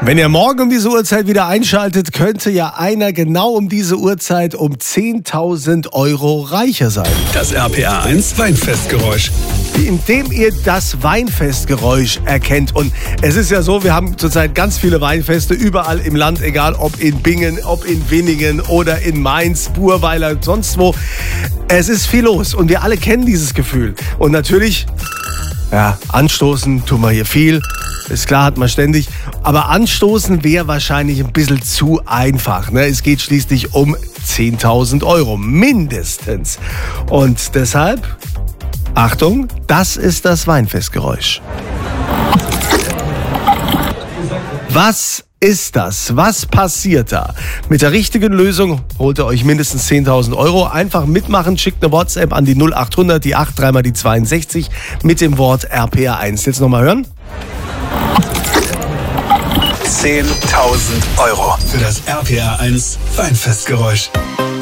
Wenn ihr morgen um diese Uhrzeit wieder einschaltet, könnte ja einer genau um diese Uhrzeit um 10.000 Euro reicher sein. Das RPR 1 Weinfestgeräusch. Indem ihr das Weinfestgeräusch erkennt. Und es ist ja so, wir haben zurzeit ganz viele Weinfeste überall im Land, egal ob in Bingen, ob in Winningen oder in Mainz, Burweiler, sonst wo. Es ist viel los und wir alle kennen dieses Gefühl. Und natürlich, ja, anstoßen tun wir hier viel. Ist klar, hat man ständig. Aber anstoßen wäre wahrscheinlich ein bisschen zu einfach. Ne? Es geht schließlich um 10.000 Euro, mindestens. Und deshalb, Achtung, das ist das Weinfestgeräusch. Was ist das? Was passiert da? Mit der richtigen Lösung holt ihr euch mindestens 10.000 Euro. Einfach mitmachen, schickt eine WhatsApp an die 0800, die 8, dreimal die 62 mit dem Wort RPR1. Jetzt nochmal hören. 10.000 Euro für das RPR 1 Weinfestgeräusch.